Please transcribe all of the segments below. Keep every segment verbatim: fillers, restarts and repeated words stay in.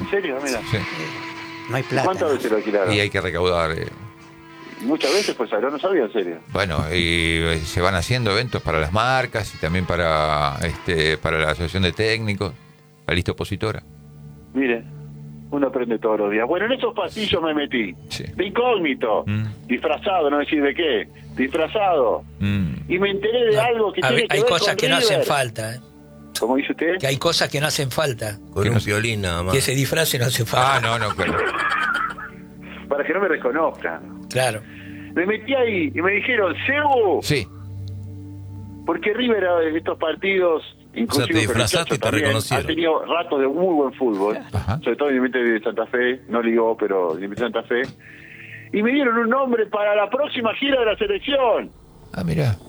¿En serio? Mira. Sí. No hay plata. ¿Cuántas ¿no? veces lo alquilaron? Y hay que recaudar. Eh. Muchas veces, pues, ahora no sabía, en serio. Bueno, y eh, se van haciendo eventos para las marcas y también para este para la asociación de técnicos, la lista opositora. Mire, uno aprende todos los días. Bueno, en esos pasillos me metí. Sí. De incógnito. Mm. Disfrazado, no decir de qué. Disfrazado. Mm. Y me enteré de No, algo que a tiene ver, que hay ver cosas con que no River. hacen falta, ¿eh? ¿Cómo dice usted? Que hay cosas que no hacen falta. Con Que un no- violín nada más. Que ese disfraz no hace Ah, falta. no, no, claro. Para que no me reconozcan. Claro. Me metí ahí y me dijeron, Cebu, Sí. porque River en estos partidos, inclusive O sea, te con el disfrazaste Chacho y te también, reconocieron. ha tenido ratos de muy buen fútbol, Ajá. sobre todo Independiente de Santa Fe, no ligó, pero Independiente de Santa Fe, y me dieron un nombre para la próxima gira de la selección. Ah, mira.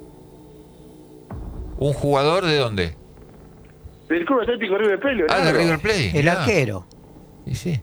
¿Un jugador de dónde? Del Club Atlético River Plate, Ah, de Leonardo. River Plate. El mirá. arquero. Y sí.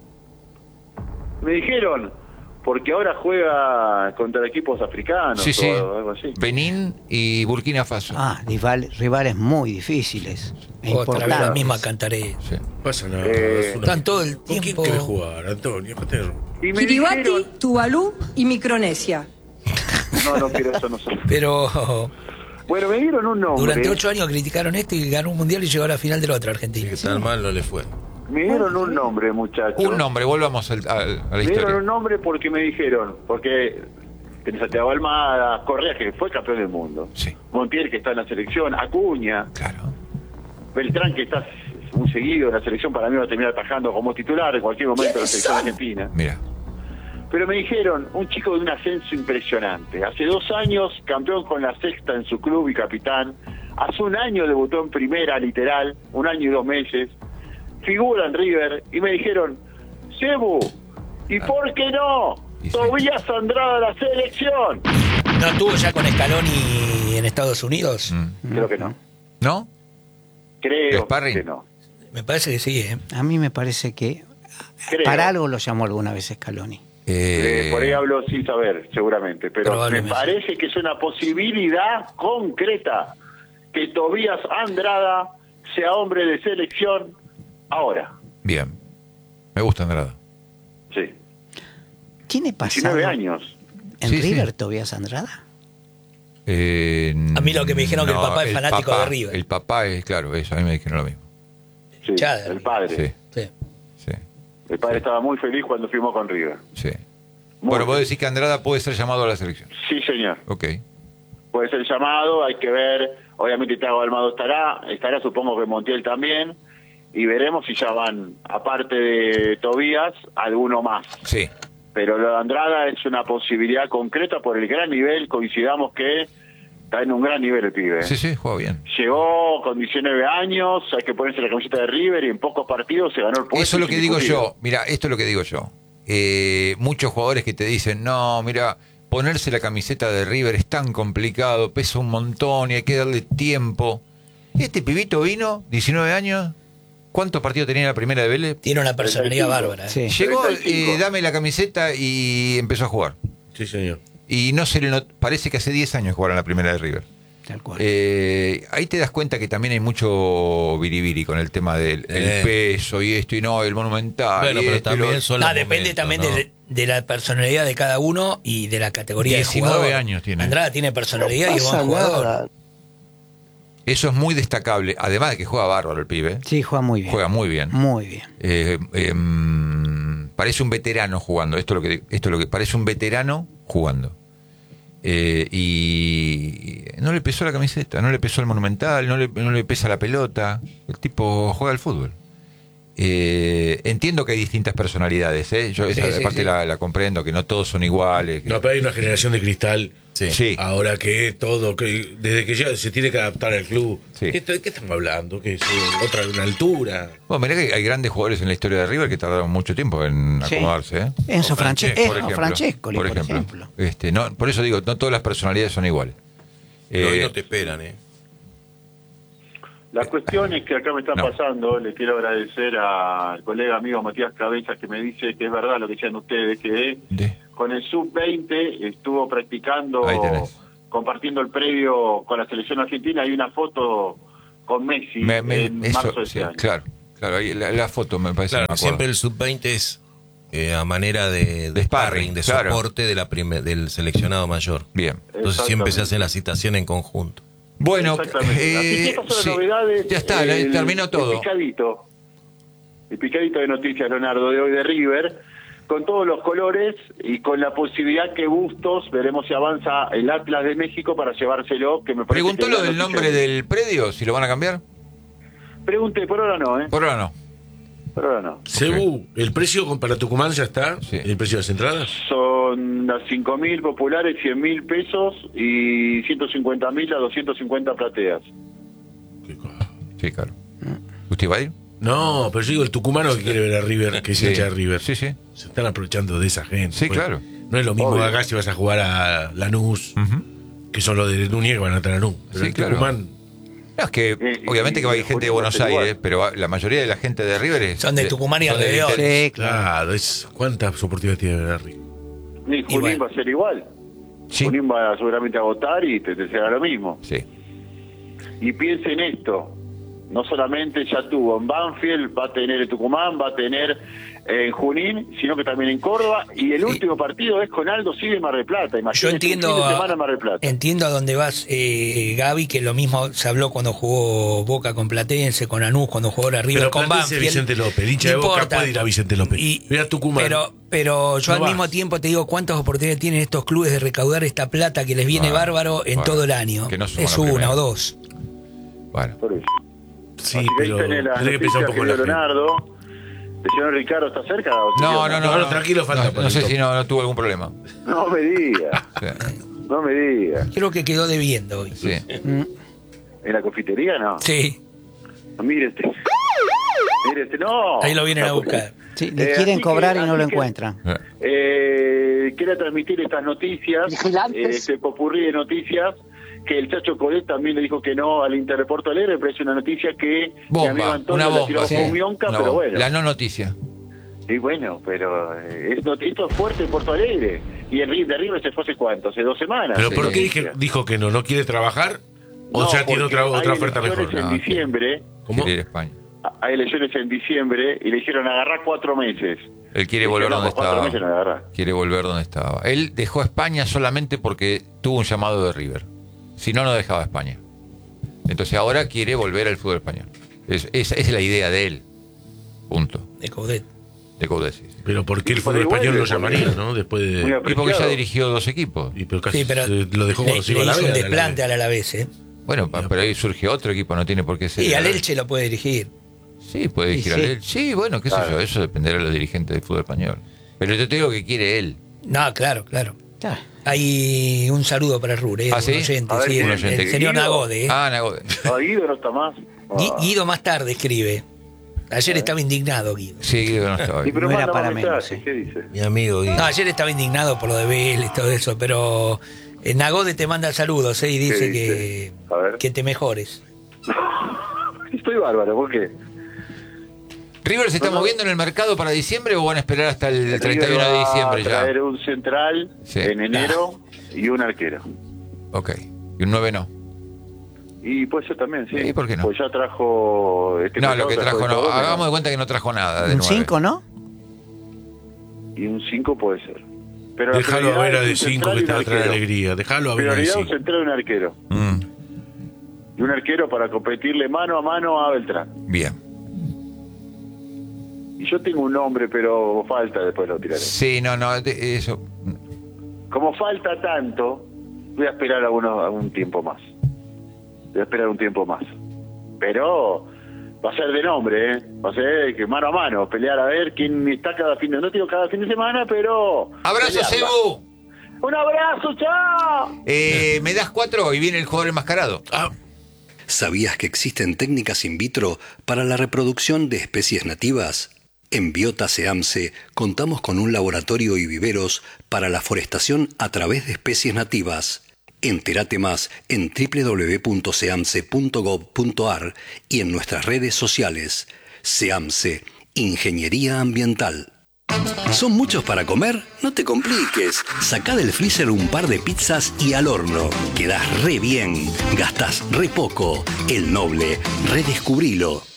Me dijeron, porque ahora juega contra equipos africanos Sí, sí. o algo así. Benín y Burkina Faso. Ah, rival, rivales muy difíciles. E Otra vez la importantes. misma cantaré. Sí. Pasa nada. Eh, es una- Están todo el ¿Con quién tiempo- querés jugar, Antonio? ¿Qué te- Y me Kiribati, dijeron, Tuvalu y Micronesia. no, no quiero eso, no sé. Pero Bueno, me dieron un nombre. durante ocho años criticaron esto y ganó un mundial y llegó a la final de la otra Argentina. Que tan mal no le fue. Me dieron un nombre, muchachos. Un nombre, volvamos al- al- a la Me dieron historia. un nombre porque me dijeron, porque tenés a Thiago Almada, Correa, que fue campeón del mundo, Sí. Montiel, que está en la selección, Acuña, Claro. Beltrán, que está muy seguido en la selección, para mí va a terminar atajando como titular en cualquier momento de la selección argentina. Mira. Pero me dijeron, un chico de un ascenso impresionante. Hace dos años, campeón con la sexta en su club y capitán. Hace un año debutó en primera, literal, un año y dos meses. Figura en River. Y me dijeron, Cebu, ¿y por qué no? Y sí. Tobías Andrada a la selección. ¿No estuvo ya con Scaloni en Estados Unidos? Mm. Creo que no. ¿No? Creo ¿Sparring? que no. Me parece que sí, ¿eh? A mí me parece que Creo. para algo lo llamó alguna vez Scaloni. Eh, Eh, por ahí hablo sin saber, seguramente. Pero me Probablemente. parece que es una posibilidad concreta que Tobías Andrada sea hombre de selección ahora. Bien. Me gusta Andrada. Sí. ¿Tiene pasado diecinueve años. en Sí, sí. River Tobías Andrada? Eh, A mí lo que me dijeron que el papá es fanático papá- de River. El papá es, claro, eso, a mí me dijeron lo mismo. Sí, Ya, el padre. Sí, Sí. sí, El padre estaba muy feliz cuando firmó con River. sí. Muy Bueno, vos feliz. decís que Andrada puede ser llamado a la selección. Sí, señor. Ok. Puede ser llamado, hay que ver. Obviamente Thiago Almada estará, estará supongo que Montiel también. Y veremos si ya van, aparte de Tobías, alguno más. Sí. Pero lo de Andrada es una posibilidad concreta por el gran nivel. Coincidamos que está en un gran nivel el pibe. ¿eh? Sí, sí, juega bien. Llegó con diecinueve años, hay que ponerse la camiseta de River y en pocos partidos se ganó el puesto. Eso es lo que digo indiscutible. yo. Mira, esto es lo que digo yo. Eh, muchos jugadores que te dicen, no, mira, ponerse la camiseta de River es tan complicado, pesa un montón y hay que darle tiempo. Este pibito vino, diecinueve años, ¿cuántos partidos tenía en la primera de Vélez? Tiene una personalidad treinta y cinco. bárbara. ¿eh? Sí. Llegó, treinta y cinco. eh, dame la camiseta y empezó a jugar. Sí, señor. Y no se le not- parece que hace diez años jugaron en la primera de River. Tal cual. Eh, ahí te das cuenta que también hay mucho biribiri con el tema del el Eh. peso y esto y no, el monumental. Bueno, y pero esto y lo también otro. son No, los depende momentos, también ¿no? de, de la personalidad de cada uno y de la categoría diecinueve de jugador. años tiene. Andrada tiene personalidad y es buen jugador. Eso es muy destacable. Además de que juega bárbaro el pibe. Sí, juega muy bien. Juega muy bien. Muy bien. Eh, eh, mm, parece un veterano jugando. Esto es lo que, esto es lo que parece un veterano jugando. Eh, y no le pesó la camiseta, no le pesó el monumental, no le, no le pesa la pelota. El tipo juega al fútbol. Eh, entiendo que hay distintas personalidades, ¿eh? Yo esa Sí, sí, parte sí. La, la comprendo, que no todos son iguales. que- No, pero hay una generación de cristal. Sí. Sí. Ahora que todo, que desde que ya se tiene que adaptar al club. Sí. ¿Qué, qué estamos hablando? Que es eh, otra una altura. Bueno, mirá que hay grandes jugadores en la historia de River que tardaron mucho tiempo en Sí. acomodarse, ¿eh? Enzo O Francesco, Francesco, por ejemplo, Francescoli, por por ejemplo. ejemplo. Este, no, por eso digo, no todas las personalidades son iguales. Pero hoy Eh, no te esperan, ¿eh? La cuestión es que acá me está No. pasando, le quiero agradecer al colega amigo Matías Cabezas que me dice que es verdad lo que decían ustedes, que de- con el sub veinte estuvo practicando, Ahí tenés. compartiendo el previo con la selección argentina. Hay una foto con Messi me- me- en eso, marzo de sí, este año. claro, Claro, ahí la, la foto me parece. Claro, me acuerdo. siempre el sub veinte es eh, a manera de, de, De sparring, sparring, de claro. soporte de la prime- del seleccionado mayor. Bien. Entonces siempre se hace la citación en conjunto. Bueno, Exactamente. Así que eh, estas son las sí. novedades. Ya está, El- terminó todo. El picadito. El picadito de noticias, Leonardo, de hoy de River, con todos los colores y con la posibilidad que Bustos, veremos si avanza el Atlas de México para llevárselo, que me parece ¿Preguntó que lo es la del noticia. nombre del predio? ¿Si lo van a cambiar? Pregunté, por ahora no, ¿eh? Por ahora no. Por ahora no. Cebu, ¿el precio con- para Tucumán ya está? Sí. ¿El precio de las entradas? Son las cinco mil populares, cien mil pesos y ciento cincuenta mil a doscientos cincuenta plateas. Qué cosa. Sí, claro. ¿Usted va a ir? No, pero yo digo el tucumano que quiere ver a River, que es Sí. hincha de River. Sí, sí. Se están aprovechando de esa gente. Sí, pues. claro. No es lo mismo Obvio. acá si vas a jugar a Lanús, Ujú. que son los de Núñez que van a estar a Lanús. Pero Sí, en claro. Tucumán, No, es que Eh, obviamente y- que va a y ir gente de Junín Buenos va a ser Aires, igual. pero la mayoría de la gente de River es... Son de Tucumán y son de alrededor. Inter- Sí, claro. claro, es, ¿cuántas oportunidades tiene de ver a River? Y Junín bueno. va a ser igual. Sí, Junín va seguramente a votar y te, te será lo mismo. sí. Y piensa en esto, no solamente ya tuvo en Banfield, va a tener en Tucumán, va a tener en Junín, sino que también en Córdoba, y el Sí. último partido es con Aldo Civi en Mar del Plata. Yo Imagínate, entiendo, un fin de semana en Mar del Plata. entiendo a dónde vas, eh, Gaby, que lo mismo se habló cuando jugó Boca con Platense, con Lanús, cuando jugó ahora River Pero con Platense, Banfield. Vicente López, el hincha No de Boca importa. puede ir a Vicente López. Ve a Tucumán. Pero, pero yo No al vas. mismo tiempo te digo cuántas oportunidades tienen estos clubes de recaudar esta plata que les viene Bueno, bárbaro en bueno, todo el año. que no somos Es la una primera. o dos. Bueno. Por eso. Sí, Así que ahí pero tenés la tenés que pensar un noticia poco que en la dio gente. Leonardo. ¿El señor Ricardo está cerca? ¿O No, señor? no, no. No, no, tranquilo, falta No, para no el sé top. si no, no tuvo algún problema. No me diga, Sí. no me diga. Creo que quedó debiendo hoy. Sí. ¿En la confitería no? Sí, Mire este. Mire este, no. ahí lo vienen a No, porque- buscar. Sí, le Eh, quieren así cobrar que- y no lo así que- encuentran. Eh, quiero transmitir estas noticias, eh, este popurrí de noticias, que el Chacho Codet también le dijo que no al Inter de Porto Alegre, pero es una noticia que mi amigo Bomba, Antonio una la tiró bomba. como sí. mionca, Una pero bomba. bueno. La no noticia. Y bueno, pero eh, es not- esto es fuerte en Porto Alegre. Y el Ri- de River se fue hace cuánto, hace dos semanas. ¿Pero Sí. por qué dije- dijo que no? ¿No quiere trabajar? ¿O No, ya tiene porque otra, hay otra oferta elecciones mejor? en No, diciembre, ¿Cómo? Quiere ir a España. hay elecciones en diciembre y le dijeron agarrar cuatro meses. Él quiere Dije, volver no, donde por cuatro estaba. meses no agarrá. Quiere volver donde estaba. Él dejó España solamente porque tuvo un llamado de River. Si no, no dejaba España. Entonces ahora quiere volver al fútbol español. Es, es, esa es la idea de él. Punto. De Coudet. De Coudet, sí, sí. Pero ¿por qué el Y por fútbol ahí español vuelve, lo llamaría, porque- no? Después Muy de... Y porque ya apreciado. dirigió dos equipos. Y pero casi Sí, pero eh, lo dejó le, cuando se le iba a la hizo un B, a la desplante B. al Alavés, ¿eh? Bueno, pa- pero ahí surge otro equipo, no tiene por qué ser. Y al Elche lo puede dirigir. Sí, puede dirigir Sí, al sí. Elche. Sí, bueno, qué sé Claro. yo, eso dependerá de los dirigentes del fútbol español. Pero yo te digo que quiere él. No, claro, claro. Ya. Hay un saludo para Rur, ¿eh? ¿Ah, Un sí? oyente, A ver, sí, un el, oyente. el señor Guido. Nagode, ¿eh? Ah, Nagode. No, Guido no está más. Gui- Ah. Guido más tarde escribe. Ayer estaba indignado, Guido. Sí, Guido no estaba Y bien. pero No era manda para más menos, mensajes, sí. ¿qué dice? Mi amigo. y- No, ayer estaba indignado por lo de Vélez y todo eso, pero eh, Nagode te manda saludos, ¿eh? Y dice dice? que, A ver. que te mejores. Estoy bárbaro, ¿por qué? ¿River se está No, no. moviendo en el mercado para diciembre o van a esperar hasta el treinta y uno de River va diciembre a ya? traer un central Sí. en enero y un arquero. Ok. Y un nueve no. Y puede ser también, sí. ¿Y por qué no? Pues ya trajo... Este No, mercado lo que trajo de no. todo, Hagamos de pero- cuenta que no trajo nada. De Un nueve. cinco, ¿no? Y un cinco puede ser. Pero la Déjalo a prioridad ver a es de un cinco central que y un te va a traer arquero. alegría. Déjalo a ver a de Prioridad un cinco. central y un arquero. Mm, Y un arquero para competirle mano a mano a Beltrán. bien. Y yo tengo un nombre, pero falta, después lo tiraré. Sí, no, no. de- Eso. Como falta tanto, voy a esperar a, uno, a un tiempo más. Voy a esperar un tiempo más. Pero va a ser de nombre, ¿eh? Va a ser que mano a mano, pelear a ver quién está cada fin de... No digo cada fin de semana, pero... ¡Abrazo, pelearla. Cebu! ¡Un abrazo, chao! Eh, me das cuatro y viene el jugador enmascarado. Ah, ¿Sabías que existen técnicas in vitro para la reproducción de especies nativas? En Biota Seamse contamos con un laboratorio y viveros para la forestación a través de especies nativas. Entérate más en doble u doble u doble u punto seamse punto gov punto ar y en nuestras redes sociales. Seamse, Ingeniería Ambiental. ¿Son muchos para comer? No te compliques. Sacá del freezer un par de pizzas y al horno. Quedás re bien. Gastás re poco. El Noble, redescubrilo.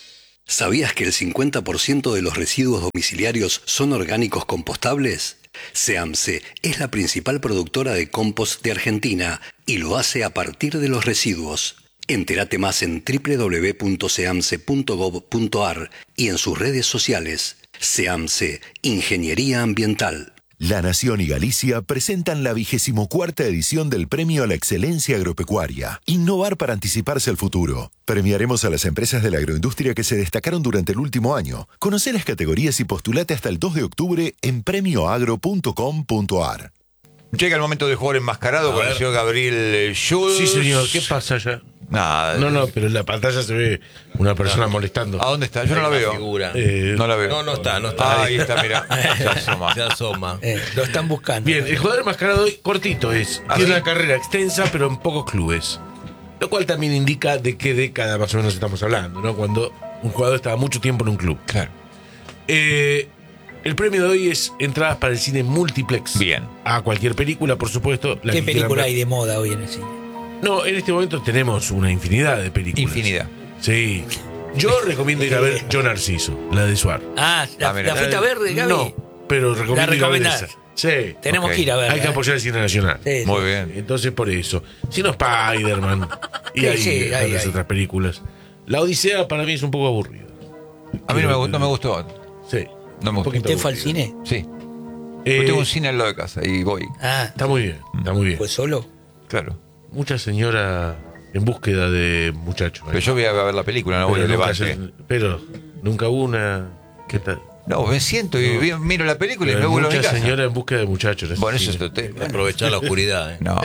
¿Sabías que el cincuenta por ciento de los residuos domiciliarios son orgánicos compostables? SEAMSE es la principal productora de compost de Argentina y lo hace a partir de los residuos. Entérate más en doble u doble u doble u punto seamse punto gob punto ar y en sus redes sociales. SEAMSE, Ingeniería Ambiental. La Nación y Galicia presentan la vigésimo cuarta edición del Premio a la Excelencia Agropecuaria. Innovar para anticiparse al futuro. Premiaremos a las empresas de la agroindustria que se destacaron durante el último año. Conoce las categorías y postulate hasta el dos de octubre en premio agro punto com punto ar. Llega el momento de jugar enmascarado A con ver. el señor Gabriel Schulz. Sí, señor. ¿Qué pasa ya? Nada. No, no, pero en la pantalla se ve una persona molestando. ¿A dónde está? Yo no la Hay una veo. figura. Eh, No la veo. No, no está, no está. Ah, ahí está, mira. Se asoma. Se asoma. Eh, lo están buscando. Bien, el jugador enmascarado hoy cortito es. ¿Ah, Tiene sí? una carrera extensa, pero en pocos clubes. Lo cual también indica de qué década más o menos estamos hablando, ¿no? Cuando un jugador estaba mucho tiempo en un club. Claro. Eh, el premio de hoy es entradas para el cine multiplex. Bien. A cualquier película, por supuesto. la ¿Qué que quieran película ver. hay de moda hoy en el cine? No, en este momento tenemos una infinidad de películas. Infinidad. Sí. Yo recomiendo ir a ver Yo Narciso, la de Suar. Ah, ¿la, Ah, mira. la fuiste a ver, Gaby? No, pero recomiendo ¿La ir a ver recomendás? esa. Sí. Tenemos Ok. que ir a ver. Hay que apoyar el cine nacional. Sí, Muy sí. bien. Entonces, por eso. Si no, Spider-Man. Y Sí, hay sí, hay, tantas hay. otras películas. La Odisea para mí es un poco aburrida. A mí no me, gu- no me gustó. Sí. No me Un gustó. poquito ¿Usted fue al aburrida. cine? Sí. Eh, Yo tengo un cine al lado de casa y voy. Ah, Está muy bien, está muy bien. ¿fue solo? Claro. Mucha señora en búsqueda de muchachos. Pero yo voy a ver la película, no voy pero, al nunca debate. se- pero nunca hubo una. ¿Qué tal? No, me siento y vi- miro la película y Pero me vuelvo a mi mucha casa. señora en búsqueda de muchachos. Bueno, sí. eso es otro tema. Aprovechar la oscuridad. ¿eh? No.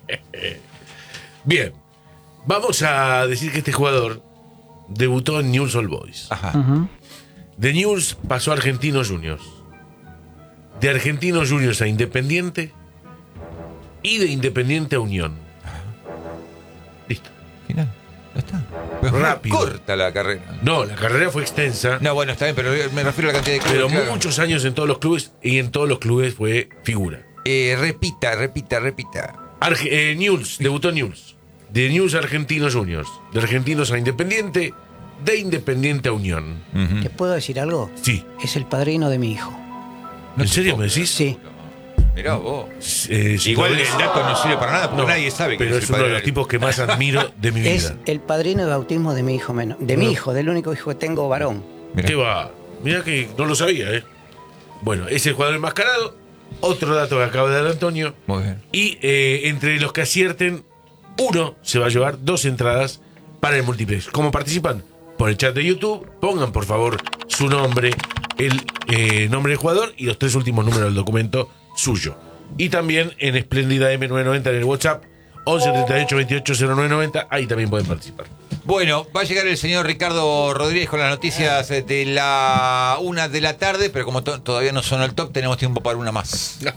Bien, vamos a decir que este jugador debutó en Newell's Old Boys. Ajá. De Newell's pasó a Argentinos Juniors. De Argentinos Juniors a Independiente. Y de Independiente a Unión. Listo. Final. Ya está. Pero es muy Rápido. corta la carrera. No, la carrera fue extensa. No, bueno, está bien, pero me refiero a la cantidad de clubes. Pero claro. muchos años en todos los clubes. Y en todos los clubes fue figura. Eh, repita, repita, repita. Arge- eh, Newell's, debutó en Newell's. De Newell's a Argentinos Juniors. De Argentinos a Independiente. De Independiente a Unión. Ujú. ¿Te puedo decir algo? Sí. Es el padrino de mi hijo. ¿En serio me decís? Sí. Mirá vos. Eh, si Igual tal vez- el dato no sirve para nada porque No, nadie sabe quién pero es es el uno padre de los tipos que más admiro de mi Es vida. el padrino de bautismo de mi hijo menor. De mi No. hijo, del único hijo que tengo varón. Mirá. ¿Qué va? Mirá que no lo sabía, ¿eh? Bueno, es el jugador enmascarado. Otro dato que acaba de dar Antonio. Muy bien. Y eh, entre los que acierten, uno se va a llevar dos entradas para el multiplex. ¿Cómo participan? Por el chat de YouTube. Pongan, por favor, su nombre, el eh, nombre del jugador y los tres últimos números del documento suyo. Y también en Espléndida M nueve noventa en el WhatsApp, once treinta y ocho veintiocho cero nueve noventa. Ahí también pueden participar. Bueno, va a llegar el señor Ricardo Rodríguez con las noticias de la una de la tarde, pero como to- todavía no sonó el top, tenemos tiempo para una más.